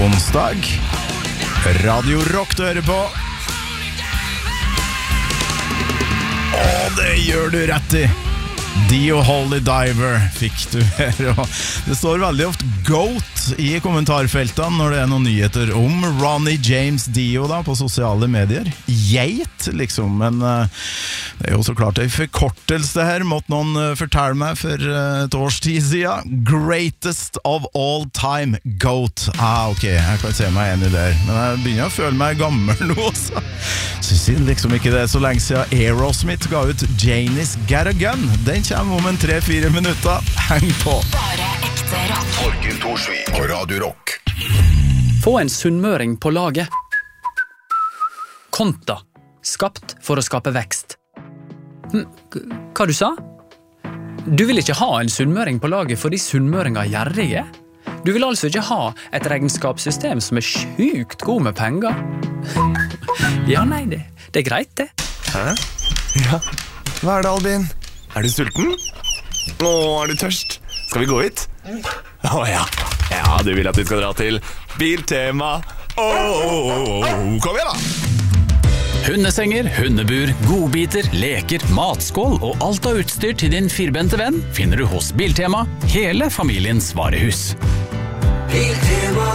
onsdag. Radio Rock du hører på. Det gjør du rett i. Dio Holy Diver fikk du her. Og det står veldig ofte GOAT i kommentarfeltene når det er noen nyheter om Ronnie James Dio da, på sosiale medier. Geit, liksom. Men det er jo så klart en forkortelse her, måtte noen fortelle meg for et års tid siden. Greatest of all time, GOAT. Ok, jeg kan se meg enig der. Men jeg begynner å føle meg gammel nå også. Synes liksom ikke det er så lenge siden Aerosmith ga ut Janie's Got a Gun. Den kommer om en 3-4 minutter. Heng på. Bare ekte rock. Torkild Thorsvik på Radio Rock. Få en sunnmøring på laget. Konta. Skapt for å skape vekst. Hva du sa? Du vil ikke ha en sunnmøring på laget fordi sunnmøringer er gjerrige? Du vil altså ikke ha et regnskapssystem som er sjukt god med penger? Ja, nei, det er greit det. Hæ? Ja, hva er det, Albin? Er du sulten? Nå er du tørst. Skal vi gå hit? Ja. Ja, du vil at vi skal dra til Biltema. Kom igjen da! Hundesenger, hundebur, godbiter, leker, matskål og alt av utstyr til din firbente venn finner du hos Biltema, hele familiens varehus. Biltema,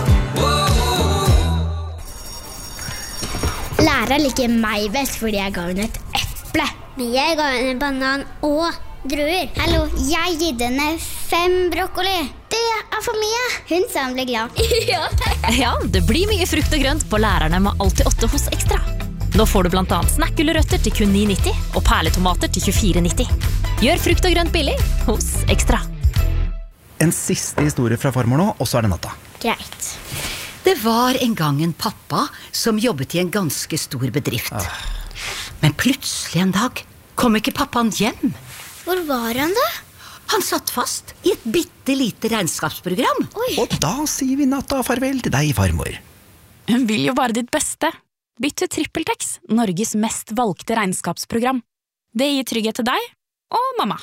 Læreren liker meg best fordi jeg ga henne et eple. Men jeg ga henne banan og druer. Hallo, jeg gitt henne 5 brokkoli. Det er for mye. Hun sa hun ble glad. Ja, det blir mye frukt og grønt på lærerne med Alltid 8 hos Ekstra. Nå får du blant annet snakkgulrøtter til kun 9,90 og perletomater til 24,90. Gjør frukt og grønt billig hos Ekstra. En siste historie fra farmor nå, og så er det natta. Greit. Det var en gang en pappa som jobbet i en ganske stor bedrift. Men plutselig en dag kom ikke pappaen hjem. Hvor var han da? Han satt fast i et bittelite regnskapsprogram. Og da sier vi natta farvel til deg, farmor. Hun vil jo bare ditt beste. Bytt til TrippelTex, Norges mest valgte regnskapsprogram. Det gir trygghet til deg og mamma.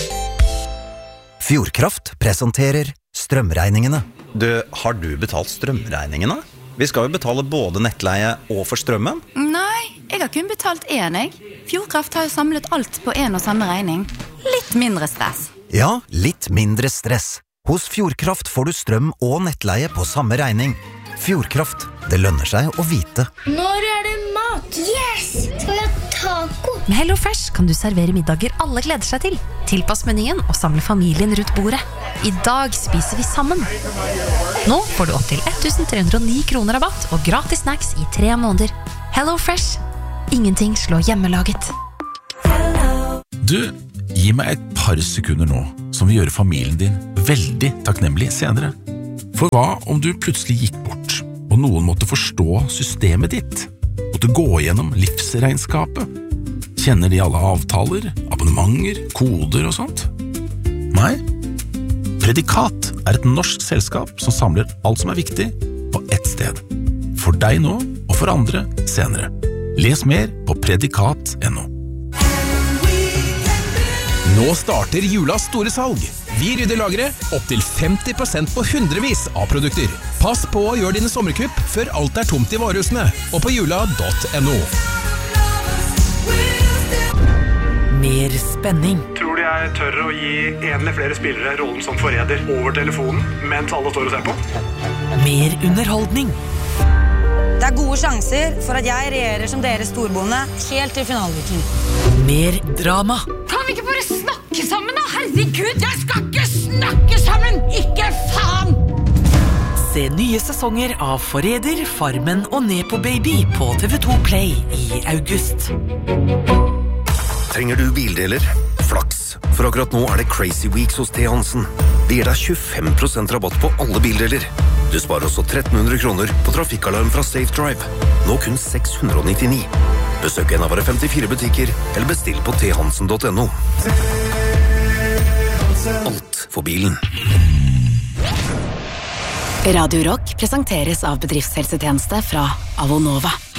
Fjordkraft presenterer strømregningene. Har du betalt strømregningene? Vi skal jo betale både nettleie og for strømmen. Nei, jeg har kun betalt én, jeg. Fjordkraft har jo samlet alt på en og samme regning. Litt mindre stress. Ja, litt mindre stress. Hos Fjordkraft får du strøm og nettleie på samme regning. Fjordkraft, det lønner seg å vite. Når er det mat? Yes! Skal vi ha taco? Med HelloFresh kan du servere middager alle gleder seg til. Tilpass menyen og samle familien rundt bordet. I dag spiser vi sammen. Nå får du opp til 1309 kroner rabatt og gratis snacks i 3 måneder. HelloFresh. Ingenting slår hjemmelaget. Du, gi meg et par sekunder nå, som vil gjøre familien din veldig takknemlig senere. For hva om du plutselig gikk bort, og noen måtte forstå systemet ditt? Måtte gå gjennom livsregnskapet? Kjenner de alle avtaler, abonnementer, koder og sånt? Nei? Predikat er et norsk selskap som samler alt som er viktig på ett sted. For deg nå, og for andre senere. Les mer på predikat.no. Nå starter julas store salg. Vi rydder lageret opp til 50% på hundrevis av produkter. Pass på å gjøre dine sommerkupp før alt er tomt i varehusene, og på jula.no. Mer spenning. Tror du jeg tør å gi en eller flere spillere rollen som forræder over telefonen mens alle står og ser på? Mer underholdning. Det er gode sjanser for at jeg regjerer som deres storbonde helt til finaleuken. Mer drama. Kan vi ikke bare snakke sammen da? Herregud, jeg skal ikke snakke sammen! Ikke faen! Se nye sesonger av Forræder, Farmen og Nepo Baby på TV2 Play i august. Trenger du bildeler? Flaks, for akkurat nå er det Crazy Weeks hos T. Hansen. Det gir deg 25% rabatt på alle bildeler. Du sparer også 1300 kroner på trafikkalarm fra Safe Drive. Nå kun 699. Besøk en av våre 54 butikker, eller bestill på thansen.no. Alt for bilen. Radio Rock presenteres av bedriftshelsetjeneste fra Avonova.